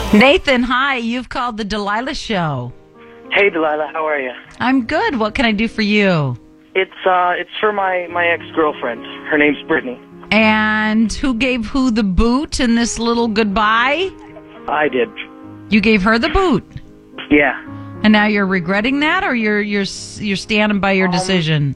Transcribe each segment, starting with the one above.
Nathan, hi. You've called the Delilah Show. Hey, Delilah, how are you? I'm good. What can I do for you? It's for my ex-girlfriend. Her name's Brittany. And who gave who the boot in this little goodbye? I did. You gave her the boot. Yeah. And now you're regretting that, or you're standing by your decision?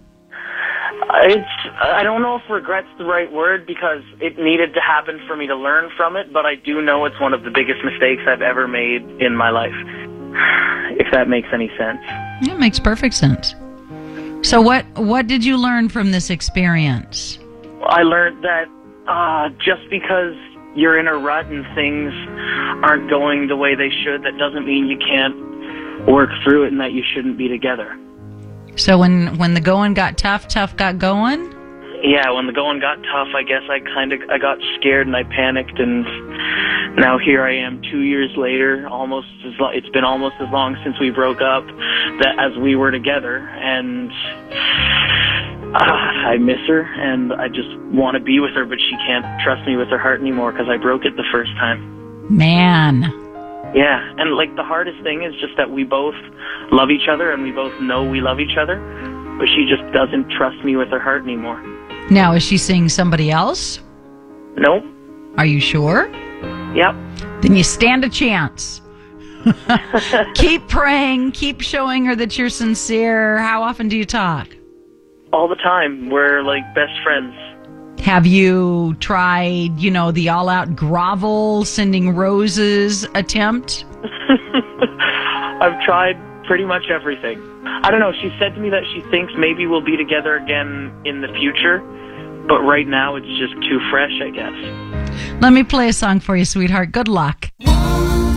I don't know if regret's the right word because it needed to happen for me to learn from it, but I do know it's one of the biggest mistakes I've ever made in my life. If that makes any sense. It makes perfect sense. So what did you learn from this experience? I learned that just because you're in a rut and things aren't going the way they should, that doesn't mean you can't work through it and that you shouldn't be together. So when the going got tough got going? Yeah, when the going got tough, I guess I got scared and I panicked, and now here I am 2 years later. It's been almost as long since we broke up as we were together, and I miss her, and I just want to be with her, but she can't trust me with her heart anymore because I broke it the first time. Man. Yeah, and the hardest thing is just that we both love each other and we both know we love each other, but she just doesn't trust me with her heart anymore. Now, is she seeing somebody else? Nope. Are you sure? Yep. Then you stand a chance. Keep praying, keep showing her that you're sincere. How often do you talk? All the time. We're best friends. Have you tried, the all-out grovel, sending roses attempt? I've tried pretty much everything. I don't know. She said to me that she thinks maybe we'll be together again in the future, but right now it's just too fresh, I guess. Let me play a song for you, sweetheart. Good luck.